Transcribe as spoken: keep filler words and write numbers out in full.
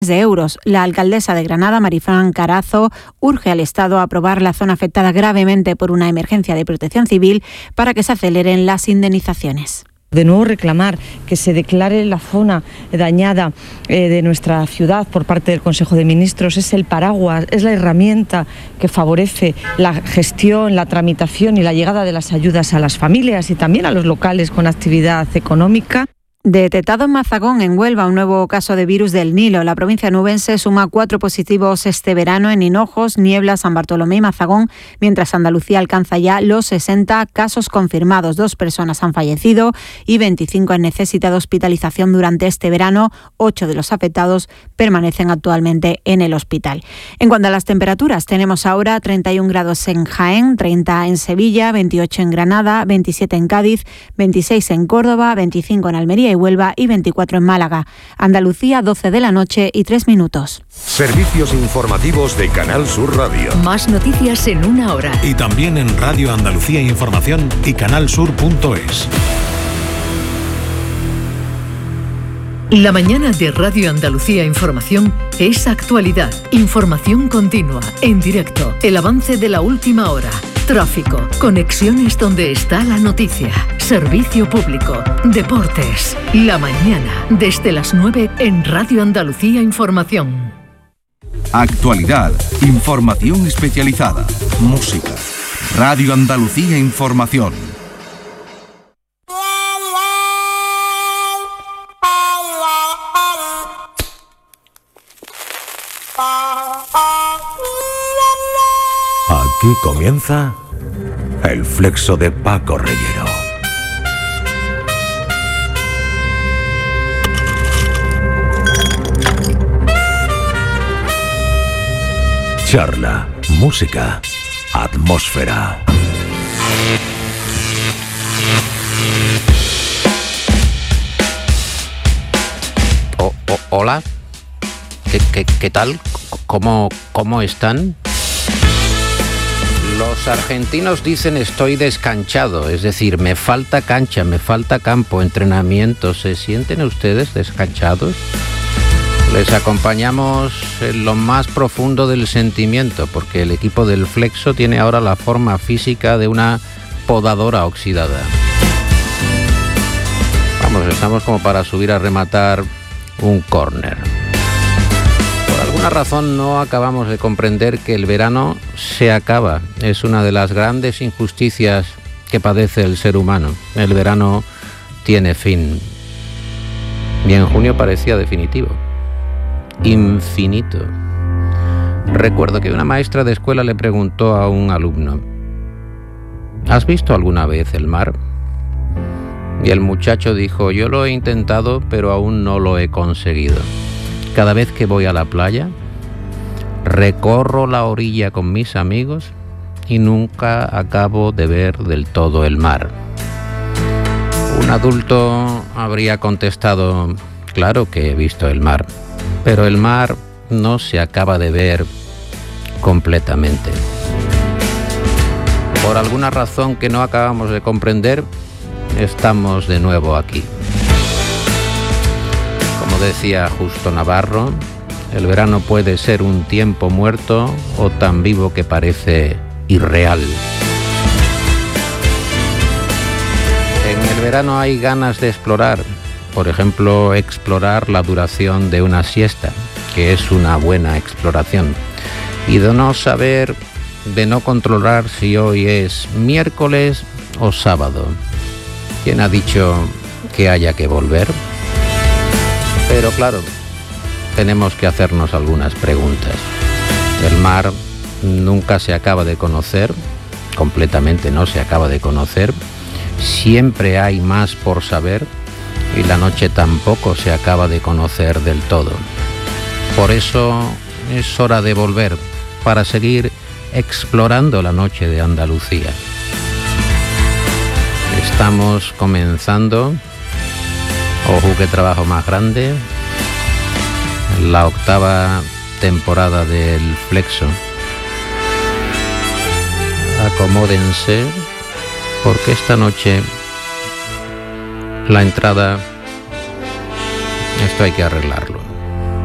de euros. La alcaldesa de Granada, Marifran Carazo, urge al Estado a aprobar la zona afectada gravemente por una emergencia de protección civil para que se aceleren las indemnizaciones. De nuevo reclamar que se declare la zona dañada eh, de nuestra ciudad por parte del Consejo de Ministros. Es el paraguas, es la herramienta que favorece la gestión, la tramitación y la llegada de las ayudas a las familias y también a los locales con actividad económica. Detectado en Mazagón, en Huelva, un nuevo caso de virus del Nilo. La provincia nubense suma cuatro positivos este verano en Hinojos, Niebla, San Bartolomé y Mazagón, mientras Andalucía alcanza ya los sesenta casos confirmados. Dos personas han fallecido y veinticinco han necesitado hospitalización durante este verano. Ocho de los afectados permanecen actualmente en el hospital. En cuanto a las temperaturas, tenemos ahora treinta y un grados en Jaén, treinta en Sevilla, veintiocho en Granada, veintisiete en Cádiz, veintiséis en Córdoba, veinticinco en Almería y Huelva y veinticuatro en Málaga. Andalucía, doce de la noche y tres minutos. Servicios informativos de Canal Sur Radio. Más noticias en una hora. Y también en Radio Andalucía Información y canalsur punto es. La mañana de Radio Andalucía Información es actualidad, información continua, en directo, el avance de la última hora, tráfico, conexiones donde está la noticia, servicio público, deportes. La mañana, desde las nueve en Radio Andalucía Información. Actualidad, información especializada, música. Radio Andalucía Información. Aquí comienza el flexo de Paco Reyero. Charla, música, atmósfera. Oh, oh, hola, ¿Qué, qué, qué tal? ¿Cómo, cómo están? Los argentinos dicen estoy descanchado, es decir, me falta cancha, me falta campo, entrenamiento. ¿Se sienten ustedes descanchados? Les acompañamos en lo más profundo del sentimiento, porque el equipo del Flexo tiene ahora la forma física de una podadora oxidada. Vamos, estamos como para subir a rematar un córner. Por alguna razón no acabamos de comprender que el verano se acaba. Es una de las grandes injusticias que padece el ser humano. El verano tiene fin. Y en junio parecía definitivo. Infinito. Recuerdo que una maestra de escuela le preguntó a un alumno: ¿has visto alguna vez el mar? Y el muchacho dijo: yo lo he intentado, pero aún no lo he conseguido. Cada vez que voy a la playa, recorro la orilla con mis amigos y nunca acabo de ver del todo el mar. Un adulto habría contestado: claro que he visto el mar, pero el mar no se acaba de ver completamente. Por alguna razón que no acabamos de comprender, estamos de nuevo aquí. Como decía Justo Navarro, el verano puede ser un tiempo muerto o tan vivo que parece irreal. En el verano hay ganas de explorar, por ejemplo, explorar la duración de una siesta, que es una buena exploración, y de no saber, de no controlar si hoy es miércoles o sábado. ¿Quién ha dicho que haya que volver? Pero claro, tenemos que hacernos algunas preguntas. El mar nunca se acaba de conocer, completamente no se acaba de conocer. Siempre hay más por saber y la noche tampoco se acaba de conocer del todo. Por eso es hora de volver para seguir explorando la noche de Andalucía. Estamos comenzando, ojo qué trabajo más grande, la octava temporada del Flexo. Acomódense, porque esta noche la entrada, esto hay que arreglarlo.